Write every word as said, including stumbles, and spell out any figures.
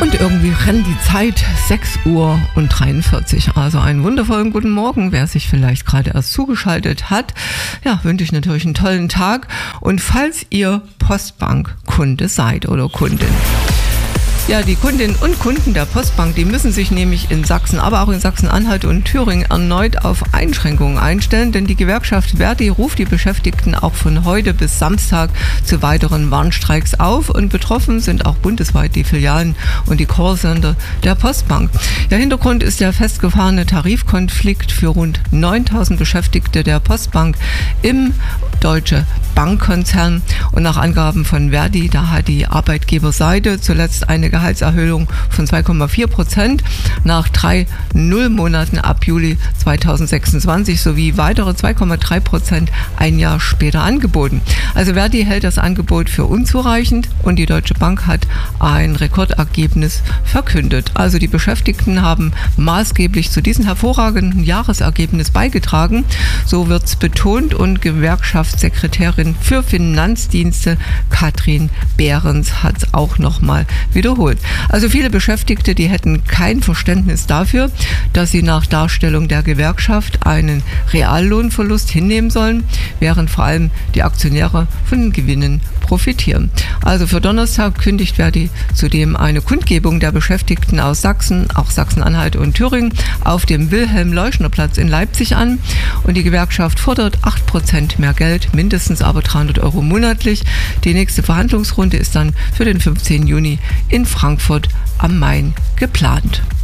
Und irgendwie rennt die Zeit, sechs Uhr und dreiundvierzig. Also einen wundervollen guten Morgen. Wer sich vielleicht gerade erst zugeschaltet hat, ja, wünsche ich natürlich einen tollen Tag. Und falls ihr Postbank-Kunde seid oder Kundin, ja, die Kundinnen und Kunden der Postbank, die müssen sich nämlich in Sachsen, aber auch in Sachsen-Anhalt und Thüringen erneut auf Einschränkungen einstellen, denn die Gewerkschaft Verdi ruft die Beschäftigten auch von heute bis Samstag zu weiteren Warnstreiks auf, und betroffen sind auch bundesweit die Filialen und die Callcenter der Postbank. Der Hintergrund ist der festgefahrene Tarifkonflikt für rund neuntausend Beschäftigte der Postbank im Deutsche Bankkonzern, und nach Angaben von Verdi, da hat die Arbeitgeberseite zuletzt eine Gehaltserhöhung von zwei Komma vier Prozent nach drei Nullmonaten ab Juli zweitausendsechsundzwanzig sowie weitere zwei Komma drei Prozent ein Jahr später angeboten. Also Verdi hält das Angebot für unzureichend, und die Deutsche Bank hat ein Rekordergebnis verkündet. Also die Beschäftigten haben maßgeblich zu diesem hervorragenden Jahresergebnis beigetragen, so wird es betont, und Gewerkschaftssekretärin für Finanzdienste Katrin Behrens hat es auch nochmal wiederholt. Also viele Beschäftigte, die hätten kein Verständnis dafür, dass sie nach Darstellung der Gewerkschaft einen Reallohnverlust hinnehmen sollen, während vor allem die Aktionäre von den Gewinnen profitieren. Also für Donnerstag kündigt Verdi zudem eine Kundgebung der Beschäftigten aus Sachsen, auch Sachsen-Anhalt und Thüringen, auf dem Wilhelm-Leuschner-Platz in Leipzig an, und die Gewerkschaft fordert acht Prozent mehr Geld, mindestens aber dreihundert Euro monatlich. Die nächste Verhandlungsrunde ist dann für den fünfzehnten Juni in Frankfurt am Main geplant.